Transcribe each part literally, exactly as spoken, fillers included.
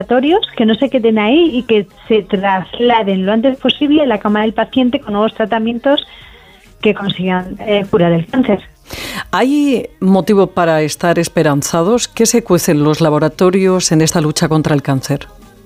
laboratorios que no se queden ahí y que se trasladen lo antes posible a la cama del paciente con nuevos tratamientos que consigan eh, curar el cáncer. ¿Hay motivo para estar esperanzados? ¿Qué se cuecen los laboratorios en esta lucha contra el cáncer?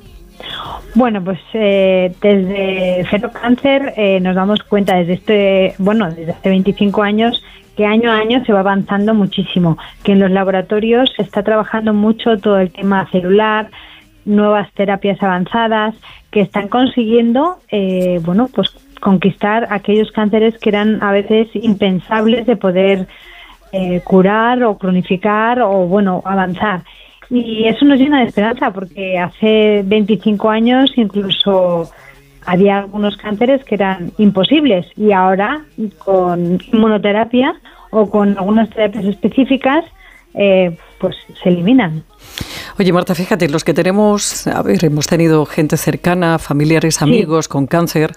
Bueno, pues eh, desde Cero Cáncer eh, nos damos cuenta desde este, bueno, desde hace veinticinco años que año a año se va avanzando muchísimo, que en los laboratorios se está trabajando mucho todo el tema celular, nuevas terapias avanzadas, que están consiguiendo, eh, bueno, pues conquistar aquellos cánceres que eran a veces impensables de poder eh, curar o cronificar o, bueno, avanzar. Y eso nos llena de esperanza porque hace veinticinco años incluso había algunos cánceres que eran imposibles y ahora con inmunoterapia o con algunas terapias específicas eh, pues se eliminan. Oye, Marta, fíjate, los que tenemos, a ver, hemos tenido gente cercana, familiares, amigos sí. con cáncer,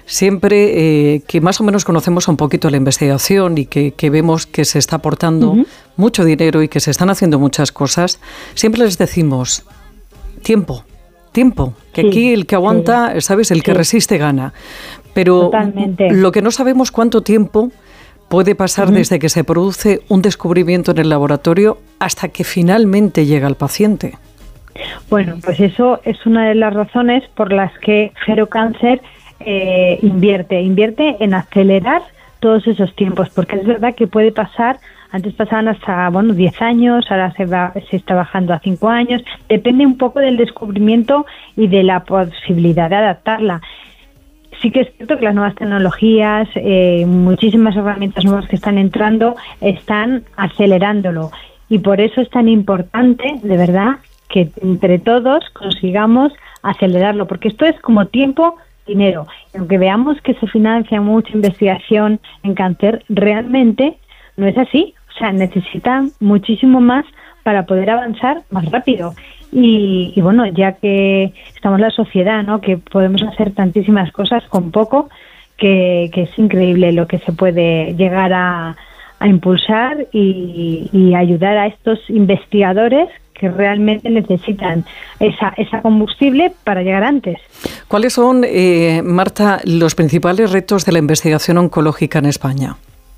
siempre eh, que más o menos conocemos un poquito la investigación y que, que vemos que se está aportando uh-huh. mucho dinero y que se están haciendo muchas cosas, siempre les decimos, tiempo, tiempo, que sí, aquí el que aguanta, sí. ¿sabes? El sí. que resiste gana. Pero Totalmente. Lo que no sabemos cuánto tiempo puede pasar uh-huh. desde que se produce un descubrimiento en el laboratorio hasta que finalmente llega al paciente. Bueno, pues eso es una de las razones por las que Cero Cáncer eh, invierte, invierte en acelerar todos esos tiempos, porque es verdad que puede pasar, antes pasaban hasta, bueno, diez años, ahora se va, se está bajando a cinco años, depende un poco del descubrimiento y de la posibilidad de adaptarla. Sí que es cierto que las nuevas tecnologías, eh, muchísimas herramientas nuevas que están entrando, están acelerándolo. Y por eso es tan importante, de verdad, que entre todos consigamos acelerarlo. Porque esto es como tiempo, dinero. Y aunque veamos que se financia mucha investigación en cáncer, realmente no es así. O sea, necesitan muchísimo más para poder avanzar más rápido. Y, y bueno, ya que estamos en la sociedad, ¿no?, que podemos hacer tantísimas cosas con poco, que, que es increíble lo que se puede llegar a, a impulsar y, y ayudar a estos investigadores que realmente necesitan esa, esa combustible para llegar antes. ¿Cuáles son, eh, Marta, los principales retos de la investigación oncológica en España?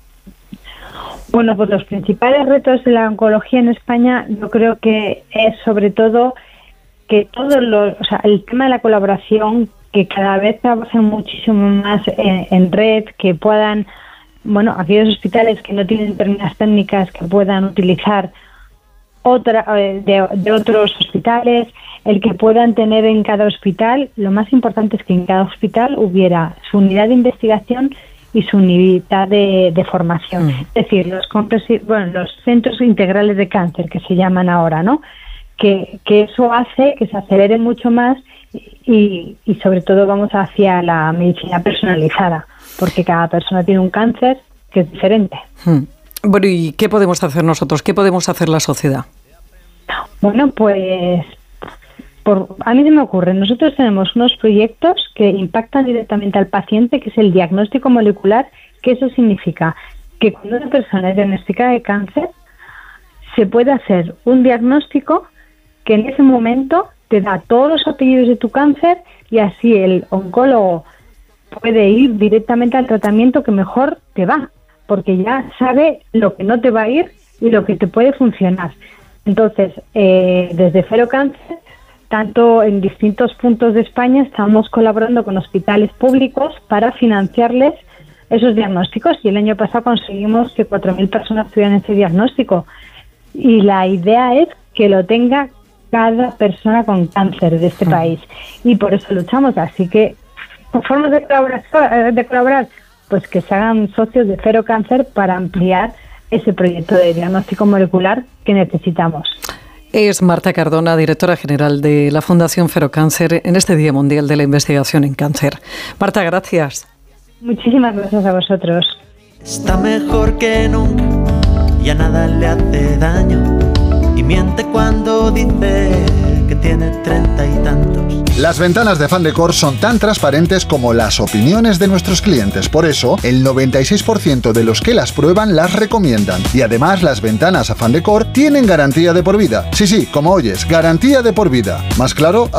Bueno, pues los principales retos de la oncología en España, yo creo que es sobre todo que todos los, o sea, el tema de la colaboración, que cada vez trabajen muchísimo más en, en red, que puedan, bueno, aquellos hospitales que no tienen determinadas técnicas que puedan utilizar otra de, de otros hospitales, el que puedan tener en cada hospital, lo más importante es que en cada hospital hubiera su unidad de investigación y su unidad de, de formación. Mm. Es decir, los, bueno, los centros integrales de cáncer, que se llaman ahora, ¿no? Que, que eso hace que se acelere mucho más y, y sobre todo vamos hacia la medicina personalizada, porque cada persona tiene un cáncer que es diferente. Mm. Bueno, ¿y qué podemos hacer nosotros? ¿Qué podemos hacer la sociedad? Bueno, pues por, a mí se me ocurre, nosotros tenemos unos proyectos que impactan directamente al paciente, que es el diagnóstico molecular, que eso significa que cuando una persona es diagnosticada de cáncer, se puede hacer un diagnóstico que en ese momento te da todos los apellidos de tu cáncer y así el oncólogo puede ir directamente al tratamiento que mejor te va, porque ya sabe lo que no te va a ir y lo que te puede funcionar. Entonces, eh, desde Cero Cáncer, tanto en distintos puntos de España, estamos colaborando con hospitales públicos para financiarles esos diagnósticos y el año pasado conseguimos que cuatro mil personas tuvieran ese diagnóstico. Y la idea es que lo tenga cada persona con cáncer de este país y por eso luchamos. Así que, formas de colaborar, de colaborar, pues que se hagan socios de Cero Cáncer para ampliar ese proyecto de diagnóstico molecular que necesitamos. Es Marta Cardona, directora general de la Fundación Cero Cáncer, en este Día Mundial de la Investigación en Cáncer. Marta, gracias. Muchísimas gracias a vosotros. Está mejor que nunca, ya nada le hace daño y miente cuando dice que tiene treinta y tantos. Las ventanas de Fandecor son tan transparentes como las opiniones de nuestros clientes. Por eso, el noventa y seis por ciento de los que las prueban las recomiendan. Y además, las ventanas a Fandecor tienen garantía de por vida. Sí, sí, como oyes, garantía de por vida. Más claro,